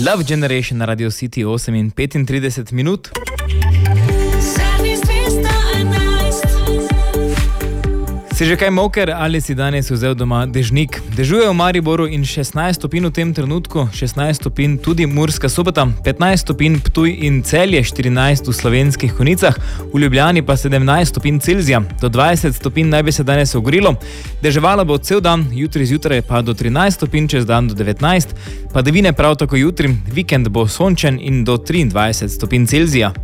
Love Generation na Radio City 8:35 minut. Si že kaj moker ali si danes vzel doma dežnik? Dežuje v Mariboru in 16 stopinj v tem trenutku, 16 stopinj tudi Murska Sobota, 15 stopinj Ptuj in Celje, 14 v Slovenskih Konjicah, v Ljubljani pa 17 stopinj Celzija. Do 20 stopinj naj bi se danes ogrilo. Deževalo bo cel dan, jutri zjutraj pa do 13 stopinj, čez dan do 19, padavine prav tako jutri, vikend bo sončen in do 23 stopinj Celzija.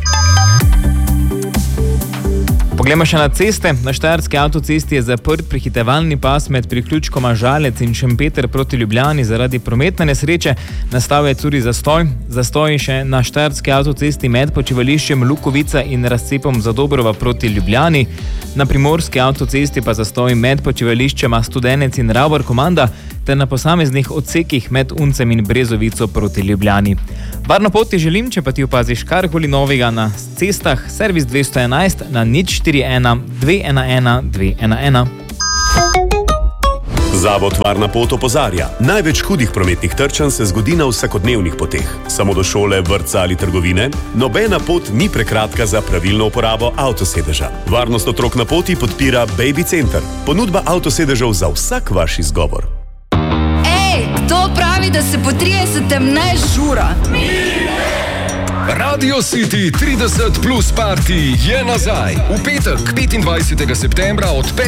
Poglejmo še na ceste. Na Štajerski avtocesti je zaprt prehitevalni pas med priključkoma Žalec in Šempeter proti Ljubljani zaradi prometne nesreče. Nastal je tudi zastoj še na Štajerski avtocesti med počivališčem Lukovica in razcepom Zadobrova proti Ljubljani. Na Primorski avtocesti pa zastoj med počivališčema Studenec in Ravor Komanda ter na posameznih odsekih med Uncem in Brezovico proti Ljubljani. Varno pot ti želim, če pa ti opaziš karkoli novega na cestah, servis 211 na 041 211 211. Zavod Varna pot opozarja. Največ hudih prometnih trčanj se zgodi na vsakodnevnih poteh. Samo do šole, vrtca ali trgovine. Nobena pot ni prekratka za pravilno uporabo avtosedeža. Varnost otrok na poti podpira Baby Center. Ponudba avtosedežev za vsak vaš izgovor. To pravi, da se po 30. ne žura. Radio City 30 plus party je nazaj. V petek, 25. septembra od 5.